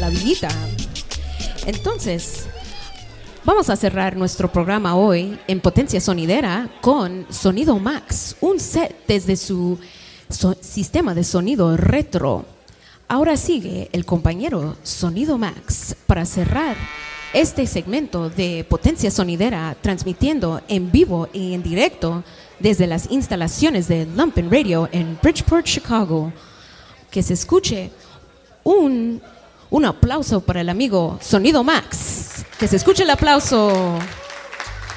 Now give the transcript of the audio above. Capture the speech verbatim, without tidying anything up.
la villita. Entonces, vamos a cerrar nuestro programa hoy en Potencia Sonidera con Sonido Max, un set desde su so- sistema de sonido retro. Ahora sigue el compañero Sonido Max para cerrar este segmento de Potencia Sonidera, transmitiendo en vivo y en directo desde las instalaciones de Lumpen Radio en Bridgeport, Chicago. Que se escuche un, un aplauso para el amigo Sonido Max. Que se escuche el aplauso.